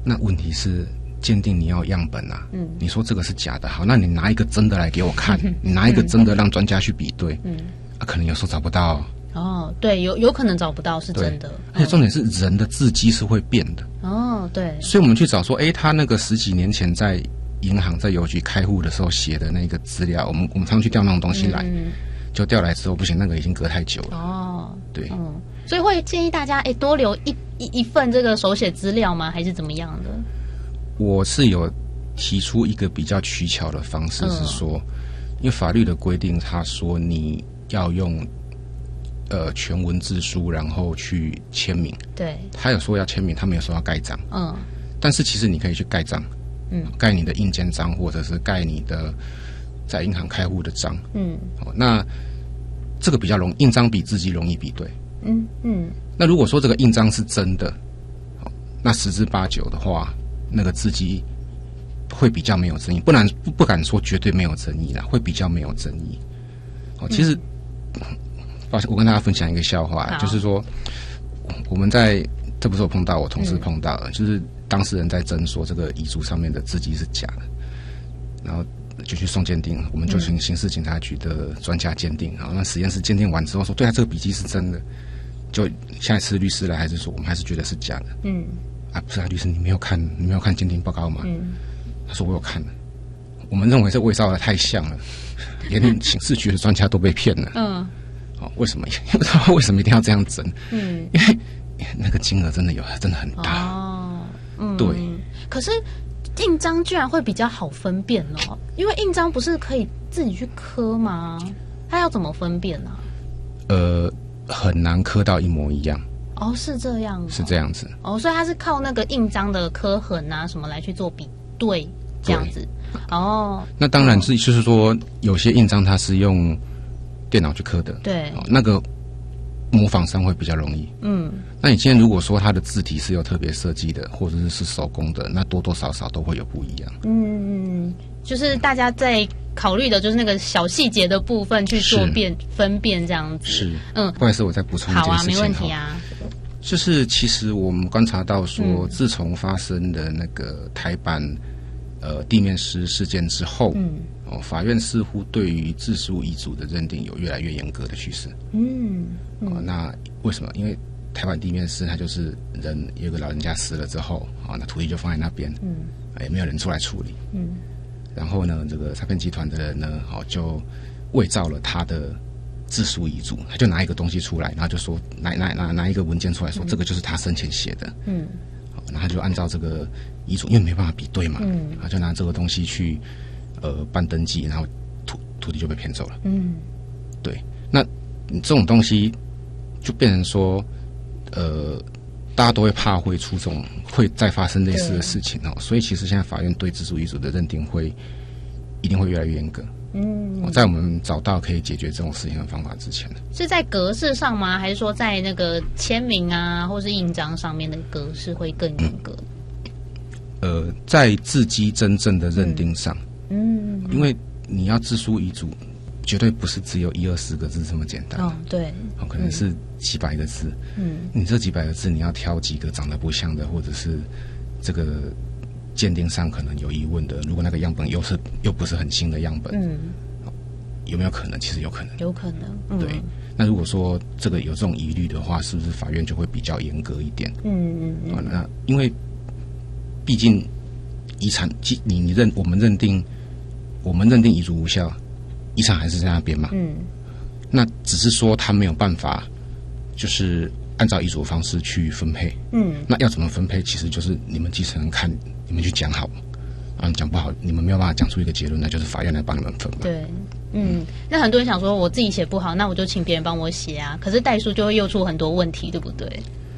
那问题是鉴定你要样本啊，你说这个是假的，好，那你拿一个真的来给我看，你拿一个真的让专家去比对，可能有时候找不到。 哦，对，有可能找不到是真的， 而且重点是人的字迹是会变的。 哦，对， 所以我们去找说，他那个10几年前在银行在邮局开户的时候写的那个资料，我们常去调那种东西来，就调来之后不行，那个已经隔太久了。哦，对， 所以会建议大家多留一份这个手写资料吗？还是怎么样的？ 我是有提出一个比较取巧的方式，是说，因为法律的规定，他说你要用全文字书，然后去签名。对，他有说要签名，他没有说要盖章。但是其实你可以去盖章，盖你的印鉴章，或者是盖你的在银行开户的章。那这个比较容易，印章比字迹容易比对。那如果说这个印章是真的，那10之8九的话，那个字迹会比较没有争议，不敢说绝对没有争议啦，会比较没有争议。其实，我跟大家分享一个笑话，就是说，我们这不是我碰到，我同事碰到了，就是当事人在争说这个遗嘱上面的字迹是假的，然后就去送鉴定，我们就请刑事警察局的专家鉴定，然后那实验室鉴定完之后说，对啊，这个笔迹是真的。就下一次律师来还是说，我们还是觉得是假的。不是啊，律师，你没有看鉴定报告吗？他说我有看了。我们认为这伪造的太像了，连刑事局的专家都被骗了。为什么？不知道为什么一定要这样争？因为那个金额真的很大。对。 可是印章居然会比较好分辨哦，因为印章不是可以自己去刻吗？它要怎么分辨呢？ 很难刻到一模一样。 是这样。是这样子。 所以它是靠那个印章的刻痕啊什么来去做比对，这样子。 那当然是，就是说有些印章它是用电脑去刻的，对，那个模仿上会比较容易。那你今天如果说它的字体是有特别设计的，或者是手工的，那多多少少都会有不一样。 就是大家在考虑的就是那个小细节的部分去做分辨这样子。是， 不好意思，我再补充一件事情。 好啊，没问题啊。 就是其实我们观察到说，自从发生的那个台版地面师事件之后，法院似乎对于自书遗嘱的认定有越来越严格的趋势。那为什么？因为台版地面师他就是有个老人家死了之后，那土地就放在那边，也没有人出来处理。然后呢，这个诈骗集团的人呢，就伪造了他的自书遗嘱，他就拿一个东西出来，然后就说拿一个文件出来说，这个就是他生前写的。然后他就按照这个遗嘱，因为没办法比对嘛，他就拿这个东西去办登记，然后土地就被骗走了。对，那你这种东西就变成说，大家都会怕会再发生类似的事情哦，所以其实现在法院对自书遗嘱的认定一定会越来越严格。在我们找到可以解决这种事情的方法之前， 是在格式上吗？还是说在那个签名啊，或是印章上面的格式会更严格？ 在字迹真正的认定上，因为你要自书遗嘱，绝对不是只有1-20个字这么简单的。 对， 可能是几百个字。你这几百个字，你要挑几个长得不像的，或者是这个鉴定上可能有疑问的，如果那个样本又不是很新的样本，有没有可能？其实有可能， 有可能。 对，那如果说这个有这种疑虑的话，是不是法院就会比较严格一点？那因为毕竟遗产，我们认定遗嘱无效，遗产还是在那边嘛。那只是说他没有办法，就是按照遗嘱的方式去分配。那要怎么分配，其实就是你们继承人看你们去讲好，讲不好，你们没有办法讲出一个结论，那就是法院来帮你们分嘛。 对，那很多人想说，我自己写不好，那我就请别人帮我写啊。可是代书就会又出很多问题，对不对？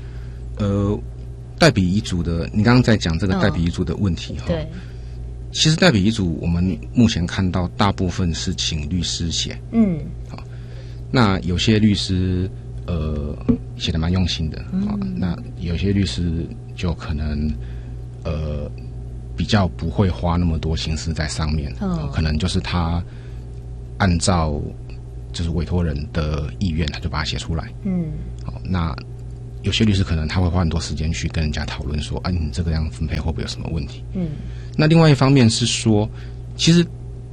代笔遗嘱的，你刚刚在讲这个代笔遗嘱的问题哈。对。其实代笔遗嘱，我们目前看到大部分是请律师写。好，那有些律师写得蛮用心的啊。那有些律师就可能比较不会花那么多心思在上面，可能就是他按照就是委托人的意愿，他就把它写出来。好，那有些律师可能他会花很多时间去跟人家讨论说，你这个样分配会不会有什么问题？那另外一方面是说，其实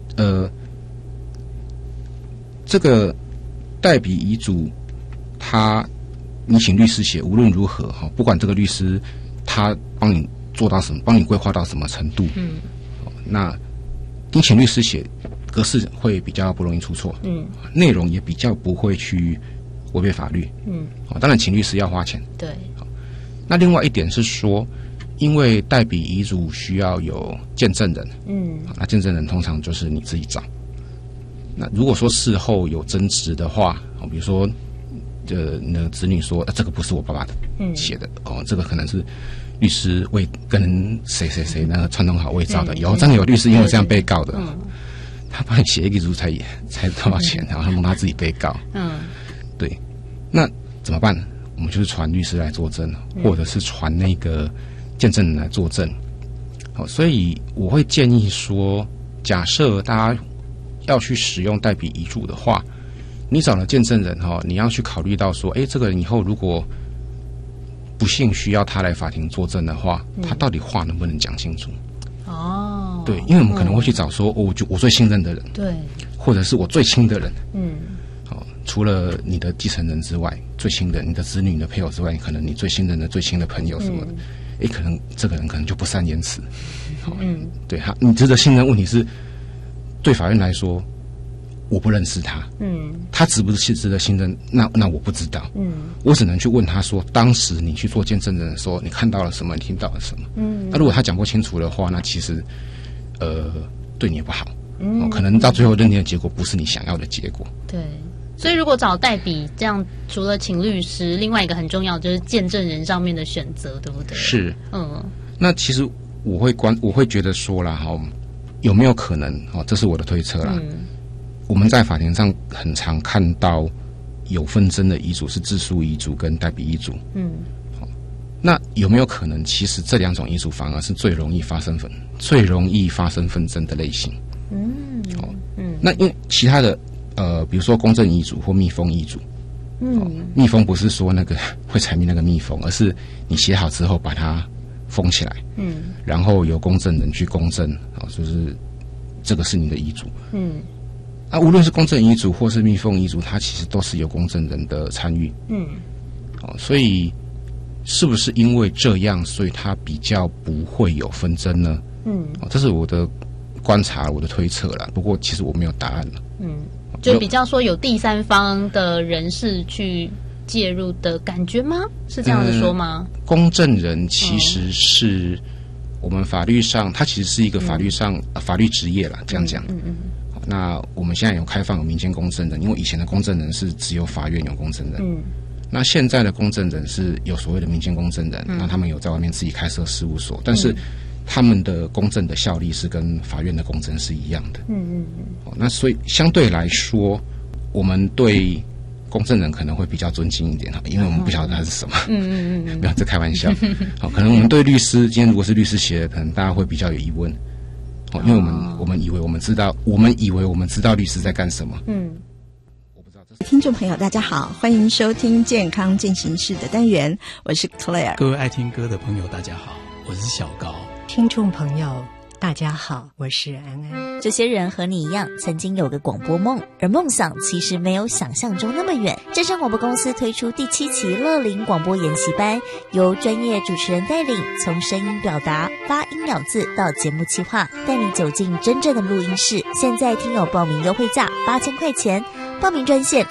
这个代笔遗嘱，你请律师写，无论如何不管这个律师他帮你做到什么，帮你规划到什么程度，那你请律师写，格式会比较不容易出错，内容也比较不会去违背法律，当然请律师要花钱， 对。 那另外一点是说，因为代笔遗嘱需要有见证人，那见证人通常就是你自己找。那如果说事后有争执的话，比如说，你的子女说，这个不是我爸爸的写的，这个可能是律师跟谁那个串通好伪造的，真的有律师因为这样被告的，他帮你写遗嘱才多少钱，然后弄他自己被告，对，那怎么办？我们就是传律师来作证，或者是传那个见证人来作证。所以我会建议说，假设大家要去使用代笔遗嘱的话，你找了见证人你要去考虑到说，这个人以后如果不幸需要他来法庭作证的话，他到底话能不能讲清楚？对，因为我们可能会去找说，我最信任的人，对，或者是我最亲的人，除了你的继承人之外，最亲的你的子女、你的配偶之外，可能你最信任的、最亲的朋友什么的，可能这个人可能就不善言辞。对他，你值得信任。问题是，对法院来说，我不认识他，他值不值得信任？那我不知道，我只能去问他说，当时你去做见证人的时候，你看到了什么？你听到了什么？那如果他讲不清楚的话，那其实对你也不好，可能到最后认定的结果不是你想要的结果。对。 所以，如果找代笔，这样除了请律师，另外一个很重要就是见证人上面的选择，对不对？ 是，那其实我会觉得说啦，有没有可能这是我的推测啦。我们在法庭上很常看到有纷争的遗嘱是自诉遗嘱跟代笔遗嘱。那有没有可能，其实这两种遗嘱反而是最容易发生纷争的类型？那因为其他的。比如说公证遗嘱或密封遗嘱，密封不是说那个会采密那个密封，而是你写好之后把它封起来，然后由公证人去公证，就是这个是你的遗嘱，无论是公证遗嘱或是密封遗嘱，它其实都是有公证人的参与，所以是不是因为这样，所以它比较不会有纷争呢？这是我的观察，我的推测啦。不过其实我没有答案了。 就比较说有第三方的人士去介入的感觉吗？是这样子说吗？ 公证人其实是我们法律上，它其实是一个法律上法律职业啦，这样讲。那我们现在有开放有民间公证人，因为以前的公证人是只有法院有公证人。那现在的公证人是有所谓的民间公证人，那他们有在外面自己开设事务所，但是他们的公证的效力是跟法院的公证是一样的。那所以相对来说，我们对公证人可能会比较尊敬一点，因为我们不晓得他是什么。没有，这开玩笑。可能我们对律师，今天如果是律师写的，可能大家会比较有疑问。因为我们以为我们知道律师在干什么。我不知道。 听众朋友大家好，欢迎收听健康进行式的单元，我是 Claire。 各位爱听歌的朋友大家好，我是小高。 听众朋友大家好，我是安安。 这些人和你一样，曾经有个广播梦，而梦想其实没有想象中那么远。正声广播公司推出第7期乐龄广播研习班，由专业主持人带领，从声音表达、发音咬字到节目企划，带你走进真正的录音室。现在听友报名优惠价8000块钱，报名专线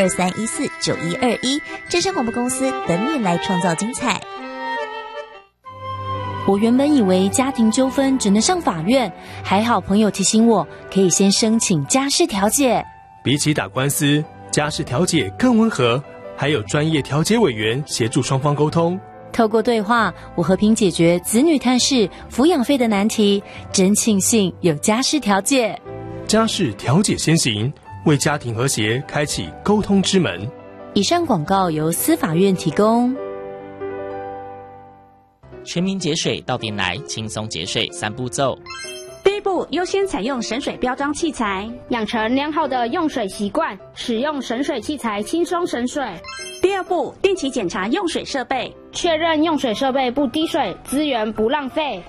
0223149121，正声广播公司等你来创造精彩。 我原本以为家庭纠纷只能上法院，还好朋友提醒我，可以先申请家事调解。 比起打官司，家事调解更温和，还有专业调解委员协助双方沟通。 透过对话，我和平解决子女探视、抚养费的难题，真庆幸有家事调解。 家事调解先行，为家庭和谐开启沟通之门。 以上广告由司法院提供。 全民节水到店来，轻松节水3步骤。 冰一步，优先采用省水标章器材， 养成良好的用水习惯，使用省水器材轻松省水。 第二步，定期检查用水设备， 确认用水设备不滴水，资源不浪费。